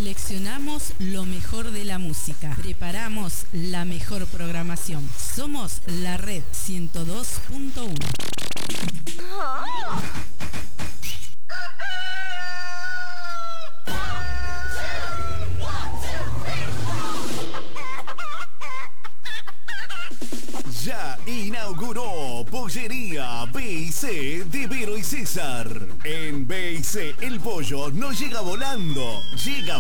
Seleccionamos lo mejor de la música. Preparamos la mejor programación. Somos la Red 102.1. Ya inauguró Pollería B&C de Vero y César. En B&C el pollo no llega volando, llega